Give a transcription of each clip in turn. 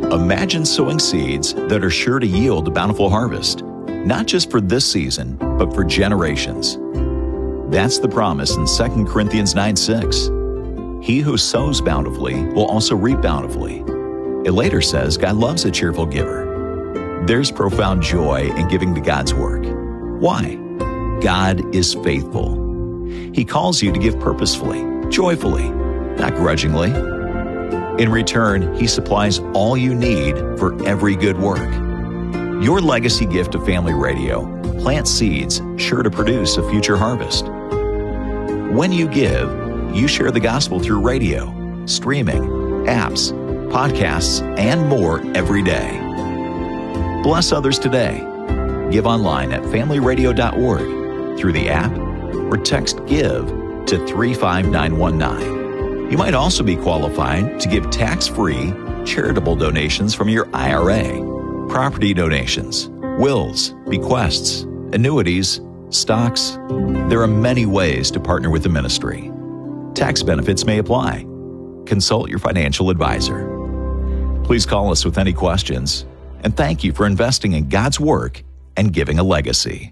Imagine sowing seeds that are sure to yield a bountiful harvest, not just for this season, but for generations. That's the promise in 2 Corinthians 9:6. He who sows bountifully will also reap bountifully. It later says God loves a cheerful giver. There's profound joy in giving to God's work. Why? God is faithful. He calls you to give purposefully, joyfully, not grudgingly. In return, He supplies all you need for every good work. Your legacy gift to Family Radio plants seeds sure to produce a future harvest. When you give, you share the gospel through radio, streaming, apps, podcasts, and more every day. Bless others today. Give online at familyradio.org through the app or text GIVE to 35919. You might also be qualified to give tax-free charitable donations from your IRA, property donations, wills, bequests, annuities, stocks. There are many ways to partner with the ministry. Tax benefits may apply. Consult your financial advisor. Please call us with any questions, and thank you for investing in God's work and giving a legacy.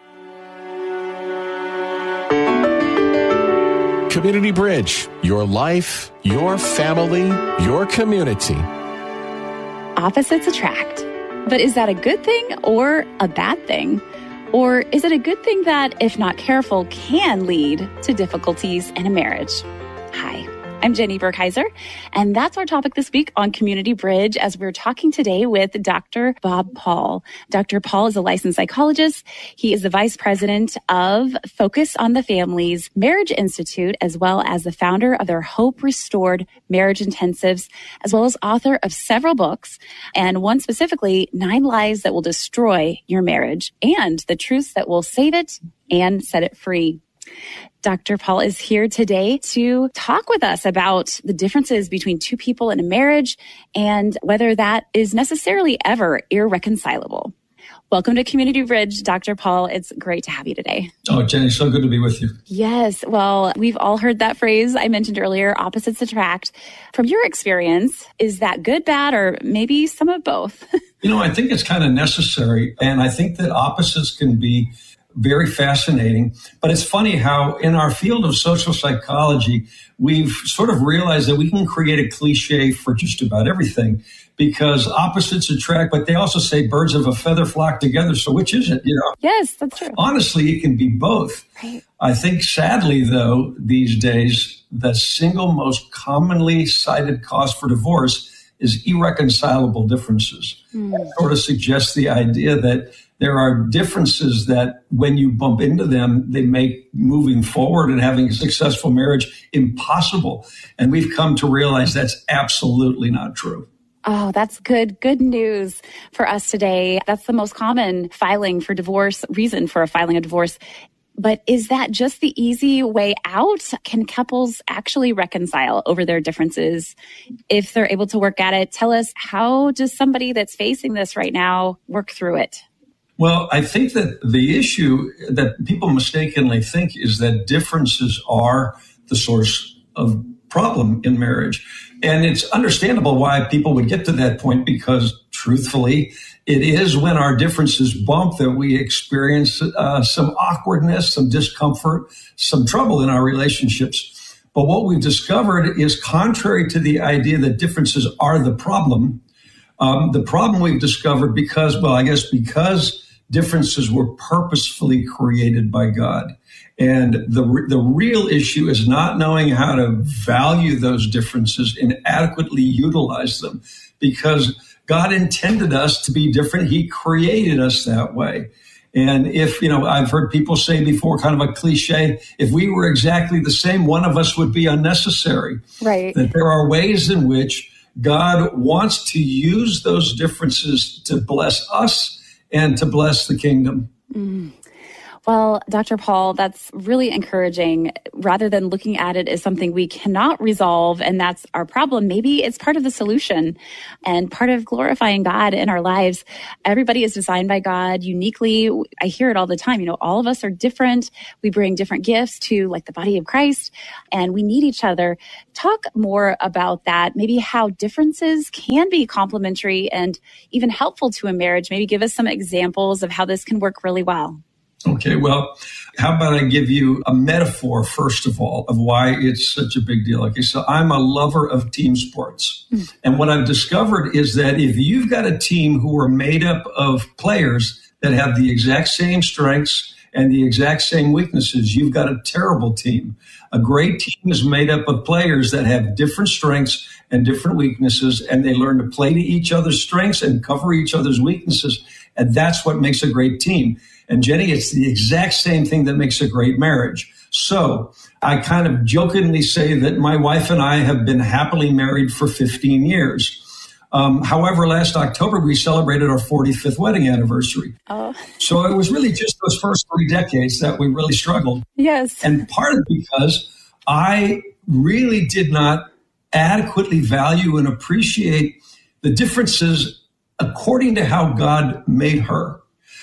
Community Bridge, your life, your family, your community. Opposites attract. But is that a good thing or a bad thing? Or is it a good thing that, if not careful, can lead to difficulties in a marriage? Hi, I'm Jenny Burkheiser, and that's our topic this week on Community Bridge as we're talking today with Dr. Bob Paul. Dr. Paul is a licensed psychologist. He is the vice president of Focus on the Family's Marriage Institute, as well as the founder of their Hope Restored Marriage Intensives, as well as author of several books, and one specifically, 9 Lies That Will Destroy Your Marriage, and the Truths That Will Save It and Set It Free. Dr. Paul is here today to talk with us about the differences between two people in a marriage and whether that is necessarily ever irreconcilable. Welcome to Community Bridge, Dr. Paul. It's great to have you today. Oh, Jenny, so good to be with you. Yes. Well, we've all heard that phrase I mentioned earlier, opposites attract. From your experience, is that good, bad, or maybe some of both? I think it's kind of necessary. And I think that opposites can be very fascinating. But it's funny how in our field of social psychology, we've sort of realized that we can create a cliche for just about everything because opposites attract, but they also say birds of a feather flock together. So which is it? Yes, that's true. Honestly, it can be both. Right. I think sadly, though, these days, the single most commonly cited cause for divorce is irreconcilable differences. That sort of suggests the idea that there are differences that when you bump into them, they make moving forward and having a successful marriage impossible. And we've come to realize that's absolutely not true. Oh, that's good news for us today. That's the most common filing for divorce, reason for filing a divorce. But is that just the easy way out? Can couples actually reconcile over their differences if they're able to work at it? Tell us, how does somebody that's facing this right now work through it? Well, I think that the issue that people mistakenly think is that differences are the source of problem in marriage. And it's understandable why people would get to that point because, truthfully, it is when our differences bump that we experience some awkwardness, some discomfort, some trouble in our relationships. But what we've discovered is contrary to the idea that differences are the problem we've discovered because differences were purposefully created by God. And the real issue is not knowing how to value those differences and adequately utilize them because God intended us to be different. He created us that way. And if, I've heard people say before, kind of a cliche, if we were exactly the same, one of us would be unnecessary. Right. That there are ways in which God wants to use those differences to bless us and to bless the kingdom. Well, Dr. Paul, that's really encouraging. Rather than looking at it as something we cannot resolve and that's our problem, maybe it's part of the solution and part of glorifying God in our lives. Everybody is designed by God uniquely. I hear it all the time. All of us are different. We bring different gifts to like the body of Christ, and we need each other. Talk more about that, maybe how differences can be complementary and even helpful to a marriage. Maybe give us some examples of how this can work really well. Okay, well, how about I give you a metaphor, first of all, of why it's such a big deal. Okay, so I'm a lover of team sports. And what I've discovered is that if you've got a team who are made up of players that have the exact same strengths and the exact same weaknesses, you've got a terrible team. A great team is made up of players that have different strengths and different weaknesses, and they learn to play to each other's strengths and cover each other's weaknesses. And that's what makes a great team. And Jenny, it's the exact same thing that makes a great marriage. So I kind of jokingly say that my wife and I have been happily married for 15 years. However, last October, we celebrated our 45th wedding anniversary. Oh. So it was really just those first 3 decades that we really struggled. Yes. And part of it because I really did not adequately value and appreciate the differences according to how God made her.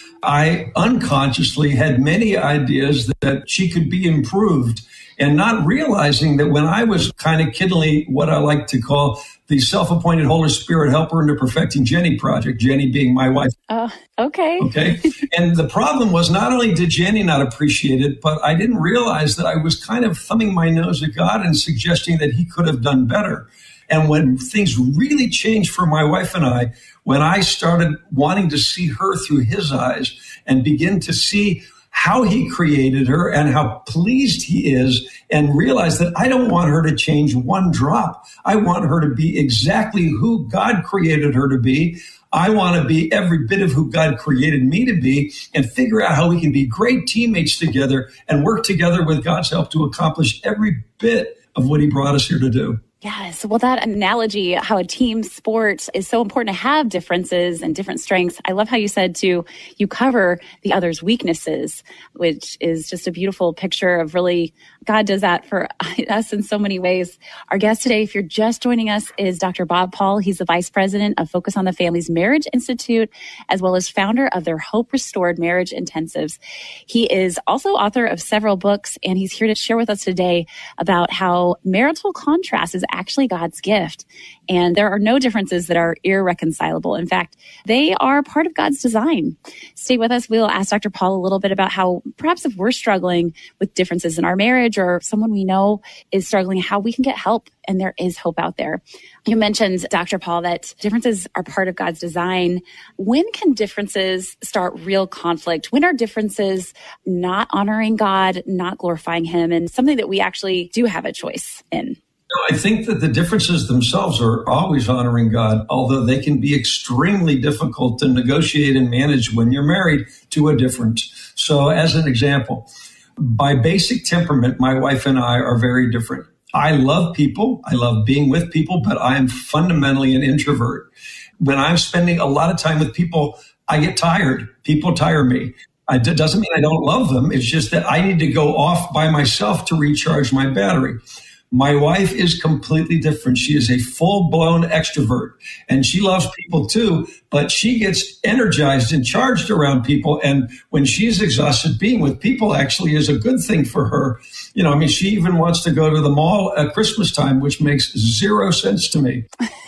I unconsciously had many ideas that she could be improved, and not realizing that when I was kind of kiddingly what I like to call the self-appointed Holy Spirit helper in the Perfecting Jenny project, Jenny being my wife. Okay. Okay. And the problem was not only did Jenny not appreciate it, but I didn't realize that I was kind of thumbing my nose at God and suggesting that he could have done better. And when things really changed for my wife and I, when I started wanting to see her through his eyes and begin to see how he created her and how pleased he is, and realize that I don't want her to change one drop. I want her to be exactly who God created her to be. I want to be every bit of who God created me to be, and figure out how we can be great teammates together and work together with God's help to accomplish every bit of what he brought us here to do. Yes. Well, that analogy, how a team sport is so important to have differences and different strengths. I love how you said you cover the other's weaknesses, which is just a beautiful picture of really God does that for us in so many ways. Our guest today, if you're just joining us, is Dr. Bob Paul. He's the Vice President of Focus on the Family's Marriage Institute, as well as founder of their Hope Restored Marriage Intensives. He is also author of several books, and he's here to share with us today about how marital contrast is actually God's gift. And there are no differences that are irreconcilable. In fact, they are part of God's design. Stay with us. We'll ask Dr. Paul a little bit about how perhaps if we're struggling with differences in our marriage or someone we know is struggling, how we can get help. And there is hope out there. You mentioned, Dr. Paul, that differences are part of God's design. When can differences start real conflict? When are differences not honoring God, not glorifying him, and something that we actually do have a choice in? I think that the differences themselves are always honoring God, although they can be extremely difficult to negotiate and manage when you're married to a different. So as an example, by basic temperament, my wife and I are very different. I love people. I love being with people, but I am fundamentally an introvert. When I'm spending a lot of time with people, I get tired. People tire me. It doesn't mean I don't love them. It's just that I need to go off by myself to recharge my battery. My wife is completely different. She is a full-blown extrovert, and she loves people too, but she gets energized and charged around people. And when she's exhausted, being with people actually is a good thing for her. She even wants to go to the mall at Christmas time, which makes zero sense to me.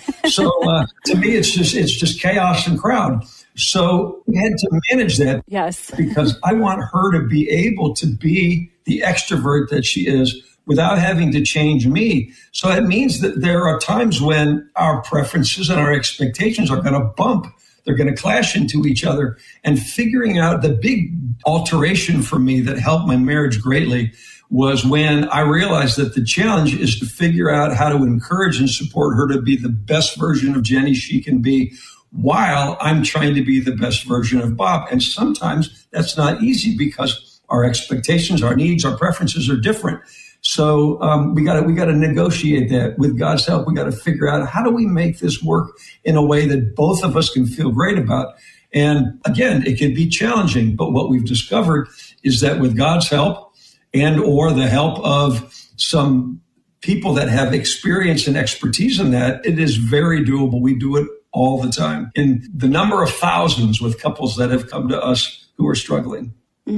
So to me, it's just chaos and crowd. So we had to manage that. Yes. Because I want her to be able to be the extrovert that she is, without having to change me. So it means that there are times when our preferences and our expectations are going to bump. They're going to clash into each other. And figuring out the big alteration for me that helped my marriage greatly was when I realized that the challenge is to figure out how to encourage and support her to be the best version of Jenny she can be, while I'm trying to be the best version of Bob. And sometimes that's not easy because our expectations, our needs, our preferences are different. So we got to negotiate that with God's help. We got to figure out how do we make this work in a way that both of us can feel great about. And again, it can be challenging, but what we've discovered is that with God's help and or the help of some people that have experience and expertise in that, it is very doable. We do it all the time. In the number of thousands with couples that have come to us who are struggling.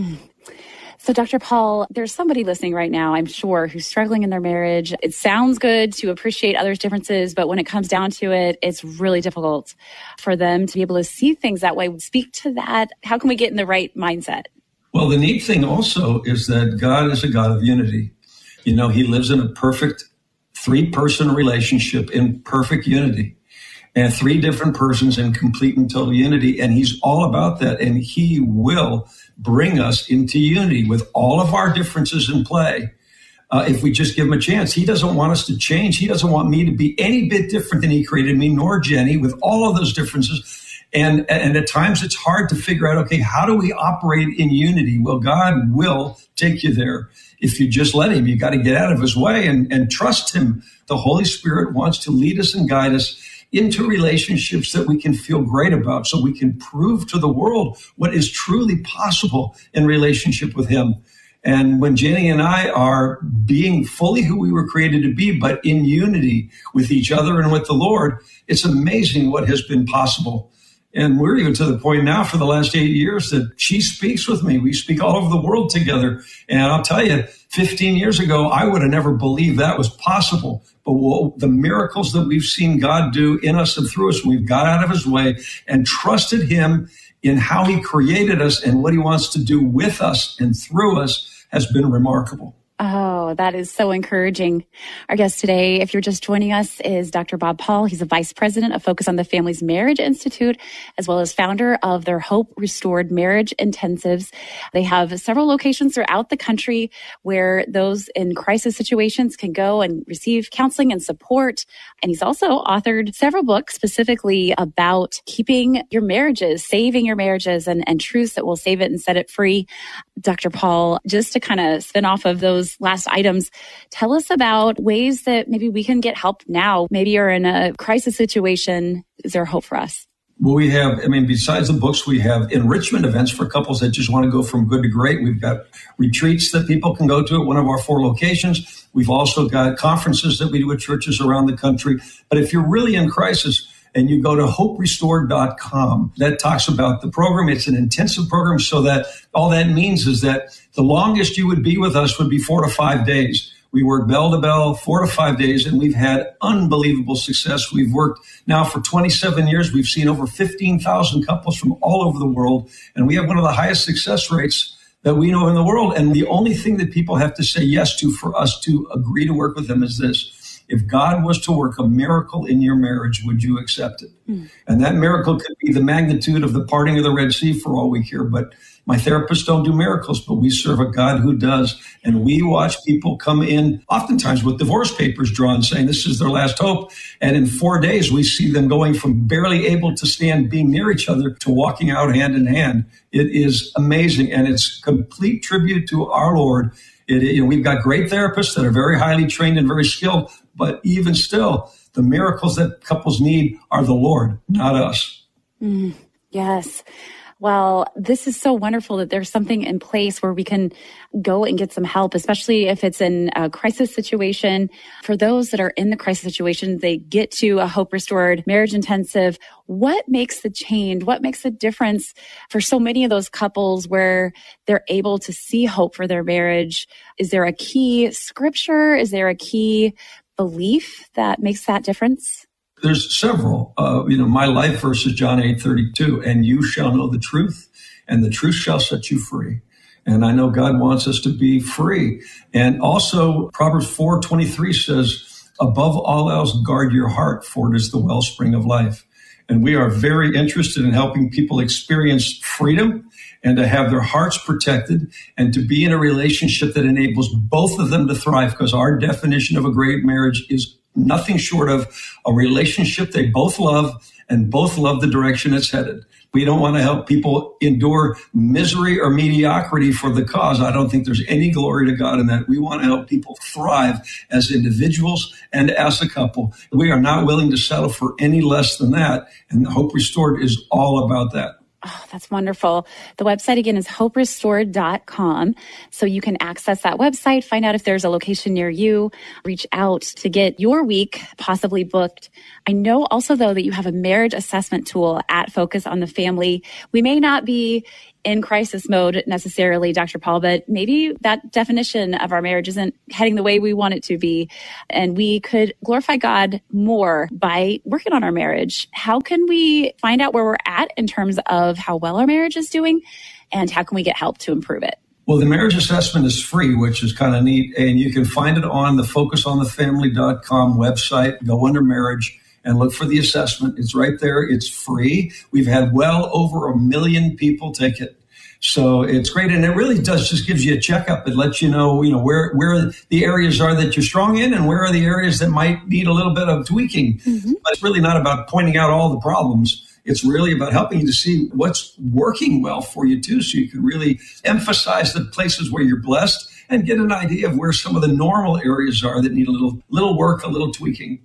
So, Dr. Paul, there's somebody listening right now, I'm sure, who's struggling in their marriage. It sounds good to appreciate others' differences, but when it comes down to it, it's really difficult for them to be able to see things that way. Speak to that. How can we get in the right mindset? Well, the neat thing also is that God is a God of unity. You know, he lives in a perfect 3-person relationship in perfect unity. And 3 different persons in complete and total unity. And he's all about that. And he will bring us into unity with all of our differences in play. If we just give him a chance. He doesn't want us to change. He doesn't want me to be any bit different than he created me, nor Jenny, with all of those differences. And at times it's hard to figure out, okay, how do we operate in unity? Well, God will take you there. If you just let him, you got to get out of his way and trust him. The Holy Spirit wants to lead us and guide us into relationships that we can feel great about, so we can prove to the world what is truly possible in relationship with him. And when Jenny and I are being fully who we were created to be, but in unity with each other and with the Lord, it's amazing what has been possible. And we're even to the point now for the last 8 years that she speaks with me. We speak all over the world together. And I'll tell you, 15 years ago, I would have never believed that was possible. But the miracles that we've seen God do in us and through us, we've got out of his way and trusted him in how he created us and what he wants to do with us and through us has been remarkable. Oh, that is so encouraging. Our guest today, if you're just joining us, is Dr. Bob Paul. He's a vice president of Focus on the Family's Marriage Institute, as well as founder of their Hope Restored Marriage Intensives. They have several locations throughout the country where those in crisis situations can go and receive counseling and support. And he's also authored several books specifically about keeping your marriages, saving your marriages, and truths that will save it and set it free. Dr. Paul, just to kind of spin off of those last items, tell us about ways that maybe we can get help now. Maybe you're in a crisis situation. Is there hope for us? Well, we have, besides the books, we have enrichment events for couples that just want to go from good to great. We've got retreats that people can go to at one of our 4 locations. We've also got conferences that we do at churches around the country. But if you're really in crisis, and you go to hoperestored.com. That talks about the program. It's an intensive program, so that all that means is that the longest you would be with us would be 4 to 5 days. We work bell to bell, 4 to 5 days, and we've had unbelievable success. We've worked now for 27 years. We've seen over 15,000 couples from all over the world, and we have one of the highest success rates that we know in the world. And the only thing that people have to say yes to for us to agree to work with them is this. If God was to work a miracle in your marriage, would you accept it? And that miracle could be the magnitude of the parting of the Red Sea for all we care. But my therapists don't do miracles, but we serve a God who does. And we watch people come in, oftentimes with divorce papers drawn, saying this is their last hope. And in 4 days, we see them going from barely able to stand, being near each other, to walking out hand in hand. It is amazing. And it's complete tribute to our Lord. We've got great therapists that are very highly trained and very skilled, but even still, the miracles that couples need are the Lord, not us. Yes. Well, this is so wonderful that there's something in place where we can go and get some help, especially if it's in a crisis situation. For those that are in the crisis situation, they get to a Hope Restored Marriage Intensive. What makes the change? What makes the difference for so many of those couples where they're able to see hope for their marriage? Is there a key scripture? Is there a key belief that makes that difference? There's several. My life verse is John 8:32, and you shall know the truth, and the truth shall set you free. And I know God wants us to be free. And also Proverbs 4:23 says, above all else, guard your heart, for it is the wellspring of life. And we are very interested in helping people experience freedom and to have their hearts protected and to be in a relationship that enables both of them to thrive, because our definition of a great marriage is nothing short of a relationship they both love and both love the direction it's headed. We don't want to help people endure misery or mediocrity for the cause. I don't think there's any glory to God in that. We want to help people thrive as individuals and as a couple. We are not willing to settle for any less than that. And Hope Restored is all about that. Oh, that's wonderful. The website again is hoperestored.com. So you can access that website, find out if there's a location near you, reach out to get your week possibly booked. I know also, though, that you have a marriage assessment tool at Focus on the Family. We may not be in crisis mode necessarily, Dr. Paul, but maybe that definition of our marriage isn't heading the way we want it to be. And we could glorify God more by working on our marriage. How can we find out where we're at in terms of how well our marriage is doing? And how can we get help to improve it? Well, the marriage assessment is free, which is kind of neat. And you can find it on the focusonthefamily.com website. Go under marriage and look for the assessment. It's right there. It's free. We've had well over 1 million people take it. So it's great. And it really does just gives you a checkup. It lets you know, where the areas are that you're strong in and where are the areas that might need a little bit of tweaking. Mm-hmm. But it's really not about pointing out all the problems. It's really about helping you to see what's working well for you too. So you can really emphasize the places where you're blessed and get an idea of where some of the normal areas are that need a little work, a little tweaking.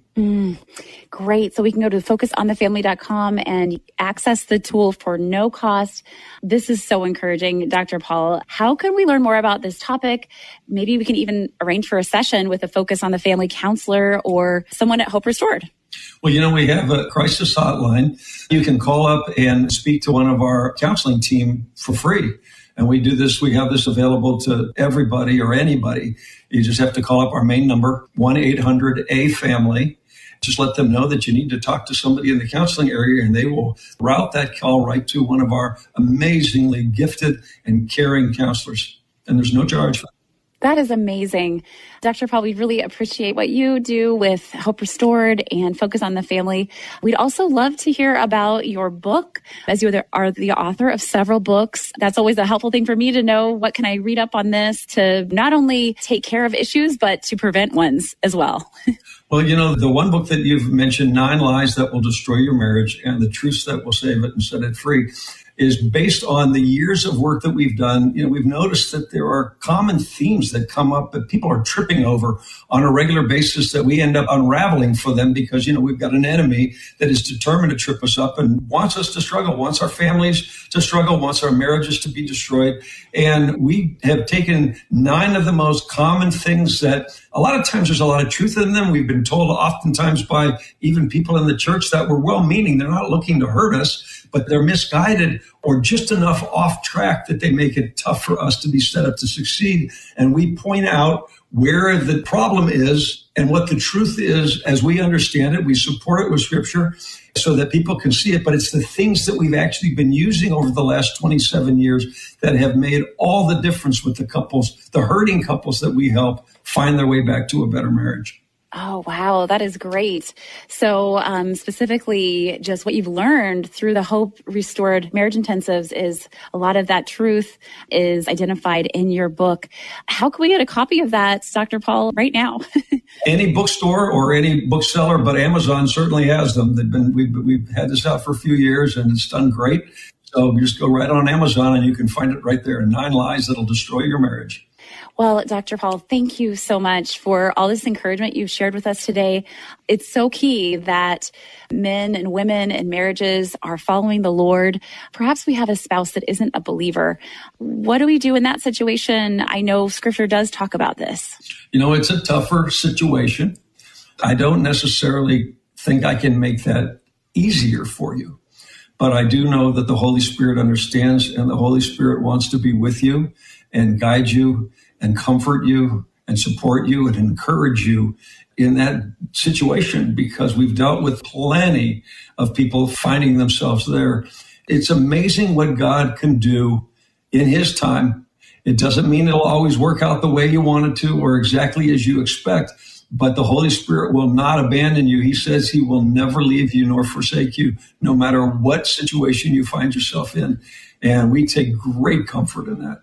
Great. So we can go to focusonthefamily.com and access the tool for no cost. This is so encouraging, Dr. Paul. How can we learn more about this topic? Maybe we can even arrange for a session with a Focus on the Family counselor or someone at Hope Restored. Well, we have a crisis hotline. You can call up and speak to one of our counseling team for free. And we have this available to everybody or anybody. You just have to call up our main number, 1-800-A-FAMILY. Just let them know that you need to talk to somebody in the counseling area, and they will route that call right to one of our amazingly gifted and caring counselors. And there's no charge for that. That is amazing. Dr. Paul, we really appreciate what you do with Hope Restored and Focus on the Family. We'd also love to hear about your book, as you are the author of several books. That's always a helpful thing for me to know. What can I read up on this to not only take care of issues, but to prevent ones as well? Well, the one book that you've mentioned, 9 Lies That Will Destroy Your Marriage and the Truths That Will Save It and Set It Free, is based on the years of work that we've done. We've noticed that there are common themes that come up that people are tripping over on a regular basis that we end up unraveling for them because, we've got an enemy that is determined to trip us up and wants us to struggle, wants our families to struggle, wants our marriages to be destroyed. And we have taken 9 of the most common things that a lot of times there's a lot of truth in them. We've been told oftentimes by even people in the church that we're well-meaning. They're not looking to hurt us, but they're misguided or just enough off track that they make it tough for us to be set up to succeed. And we point out where the problem is and what the truth is as we understand it. We support it with scripture so that people can see it. But it's the things that we've actually been using over the last 27 years that have made all the difference with the couples, the hurting couples that we help find their way back to a better marriage. Oh, wow. That is great. So specifically, just what you've learned through the Hope Restored Marriage Intensives is a lot of that truth is identified in your book. How can we get a copy of that, Dr. Paul, right now? Any bookstore or any bookseller, but Amazon certainly has them. We've had this out for a few years and it's done great. So you just go right on Amazon and you can find it right there. 9 Lies That'll Destroy Your Marriage. Well, Dr. Paul, thank you so much for all this encouragement you've shared with us today. It's so key that men and women in marriages are following the Lord. Perhaps we have a spouse that isn't a believer. What do we do in that situation? I know Scripture does talk about this. It's a tougher situation. I don't necessarily think I can make that easier for you, but I do know that the Holy Spirit understands and the Holy Spirit wants to be with you and guide you and comfort you and support you and encourage you in that situation because we've dealt with plenty of people finding themselves there. It's amazing what God can do in His time. It doesn't mean it'll always work out the way you want it to or exactly as you expect, but the Holy Spirit will not abandon you. He says He will never leave you nor forsake you, no matter what situation you find yourself in. And we take great comfort in that.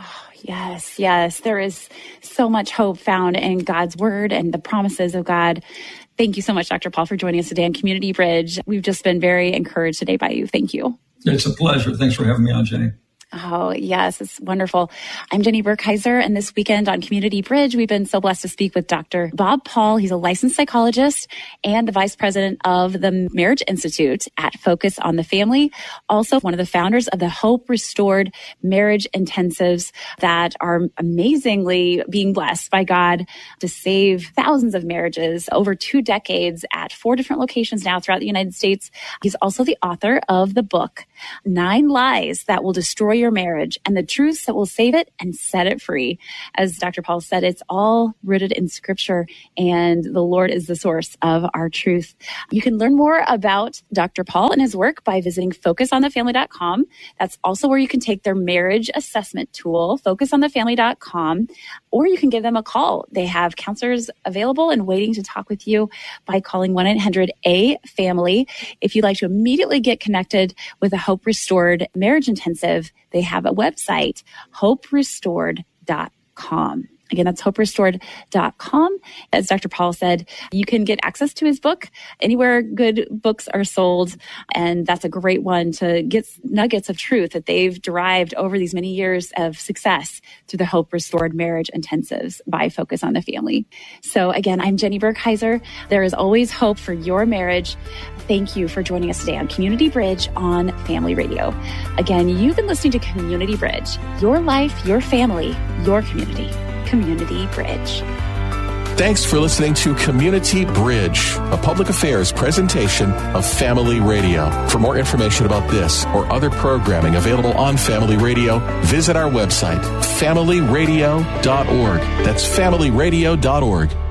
Yes. There is so much hope found in God's word and the promises of God. Thank you so much, Dr. Paul, for joining us today on Community Bridge. We've just been very encouraged today by you. Thank you. It's a pleasure. Thanks for having me on, Jenny. Oh, yes, it's wonderful. I'm Jenny Burkheiser, and this weekend on Community Bridge, we've been so blessed to speak with Dr. Bob Paul. He's a licensed psychologist and the vice president of the Marriage Institute at Focus on the Family. Also, one of the founders of the Hope Restored Marriage Intensives that are amazingly being blessed by God to save thousands of marriages over 2 decades at 4 different locations now throughout the United States. He's also the author of the book, 9 Lies That Will Destroy Your Marriage and the Truths That Will Save It and Set It Free. As Dr. Paul said, it's all rooted in Scripture, and the Lord is the source of our truth. You can learn more about Dr. Paul and his work by visiting FocusOnTheFamily.com. That's also where you can take their marriage assessment tool, FocusOnTheFamily.com, or you can give them a call. They have counselors available and waiting to talk with you by calling 1-800-A-FAMILY. If you'd like to immediately get connected with a Hope Restored Marriage Intensive, they have a website, hoperestored.com. Again, that's hoperestored.com. As Dr. Paul said, you can get access to his book anywhere good books are sold. And that's a great one to get nuggets of truth that they've derived over these many years of success through the Hope Restored Marriage Intensives by Focus on the Family. So again, I'm Jenny Burkheiser. There is always hope for your marriage. Thank you for joining us today on Community Bridge on Family Radio. Again, you've been listening to Community Bridge, your life, your family, your community. Community Bridge. Thanks for listening to Community Bridge, a public affairs presentation of Family Radio. For more information about this or other programming available on Family Radio, visit our website, familyradio.org. That's familyradio.org.